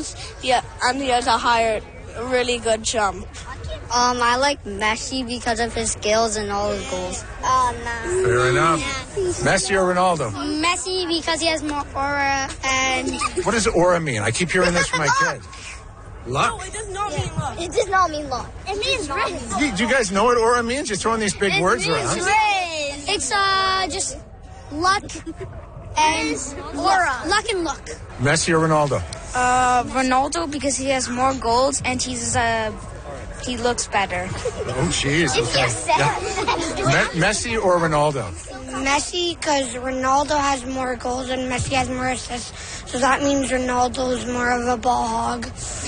goals, and he has a really good jump. I like Messi because of his skills and all his goals. No. Fair enough. Messi or Ronaldo? Messi because he has more aura and... What does aura mean? I keep hearing this from my kids. Luck? No, it does not mean luck. It does not mean luck. It means raise. Do you guys know what aura means? You're throwing these big words around. Raise. It's just luck and aura. Luck and luck. Messi or Ronaldo? Ronaldo because he has more goals and he looks better. Oh, jeez. Okay. Messi or Ronaldo? Messi because Ronaldo has more goals and Messi has more assists. So that means Ronaldo is more of a ball hog.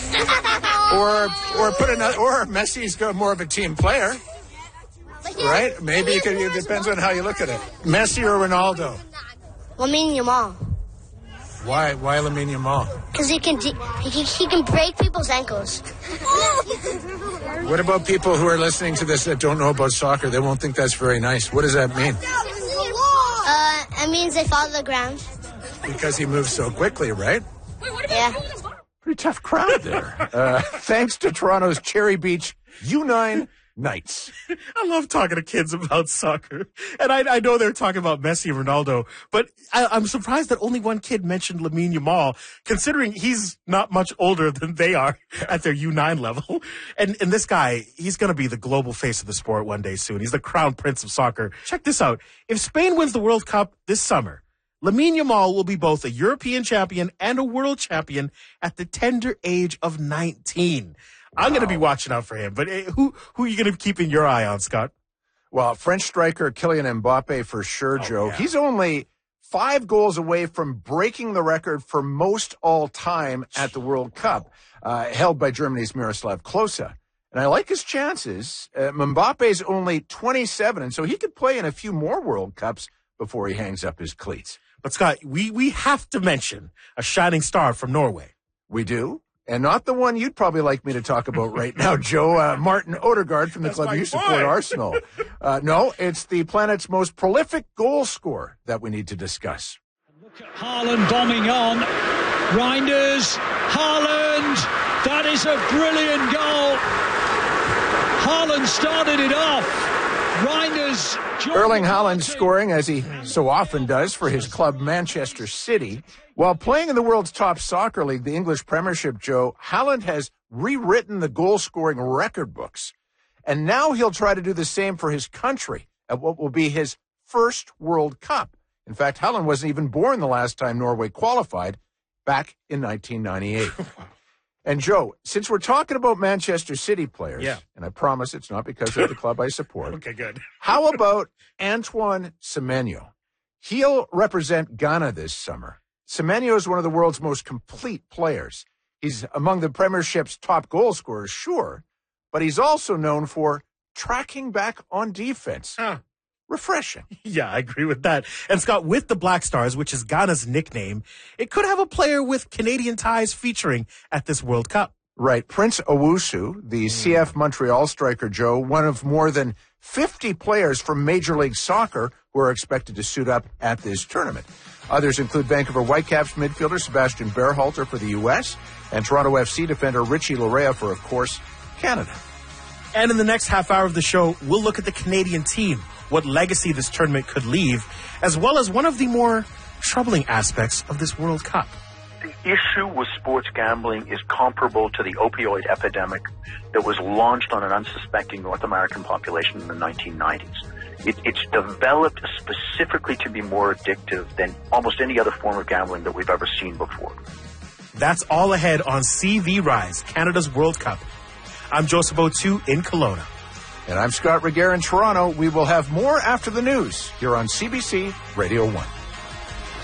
or Messi's got more of a team player. Right? Maybe it depends on how you look at it. Messi or Ronaldo? Lamine Yamal. Why Lamine Yamal? Because he can break people's ankles. What about people who are listening to this that don't know about soccer? They won't think that's very nice. What does that mean? It means they follow the ground. Because he moves so quickly, right? Yeah. Pretty tough crowd there. Thanks to Toronto's Cherry Beach U9 Knights. I love talking to kids about soccer. And I know they're talking about Messi and Ronaldo, but I'm surprised that only one kid mentioned Lamine Yamal, considering he's not much older than they are at their U9 level. And this guy, he's going to be the global face of the sport one day soon. He's the crown prince of soccer. Check this out. If Spain wins the World Cup this summer, Lamine Yamal will be both a European champion and a world champion at the tender age of 19. I'm going to be watching out for him. But who are you going to keep in your eye on, Scott? Well, French striker Kylian Mbappe for sure, Joe. Yeah. He's only 5 goals away from breaking the record for most all time at the World Cup, held by Germany's Miroslav Klose. And I like his chances. Mbappe's only 27, and so he could play in a few more World Cups before he hangs up his cleats. But, Scott, we have to mention a shining star from Norway. We do? And not the one you'd probably like me to talk about right now, Joe. Martin Odegaard from the club you support, Arsenal. No, it's the planet's most prolific goal scorer that we need to discuss. Look at Haaland bombing on. Reinders, Haaland. That is a brilliant goal. Haaland started it off. Reinders. Erling Haaland scoring, as he so often does, for his club Manchester City. While playing in the world's top soccer league, the English Premiership, Joe, Haaland has rewritten the goal-scoring record books. And now he'll try to do the same for his country at what will be his first World Cup. In fact, Haaland wasn't even born the last time Norway qualified, back in 1998. And, Joe, since we're talking about Manchester City players, and I promise it's not because of the club I support. Okay, good. How about Antoine Semenyo? He'll represent Ghana this summer. Semenyo is one of the world's most complete players. He's among the Premiership's top goal scorers, sure, but he's also known for tracking back on defense. Refreshing. Yeah, I agree with that. And, Scott, with the Black Stars, which is Ghana's nickname, it could have a player with Canadian ties featuring at this World Cup. Right. Prince Owusu, the CF Montreal striker, Joe, one of more than 50 players from Major League Soccer who are expected to suit up at this tournament. Others include Vancouver Whitecaps midfielder Sebastian Berhalter for the U.S. and Toronto FC defender Richie Laryea for, of course, Canada. And in the next half hour of the show, we'll look at the Canadian team, what legacy this tournament could leave, as well as one of the more troubling aspects of this World Cup. The issue with sports gambling is comparable to the opioid epidemic that was launched on an unsuspecting North American population in the 1990s. It's developed specifically to be more addictive than almost any other form of gambling that we've ever seen before. That's all ahead on CV Rise, Canada's World Cup. I'm Joseph O'Toole in Kelowna. And I'm Scott Reguer in Toronto. We will have more after the news here on CBC Radio 1.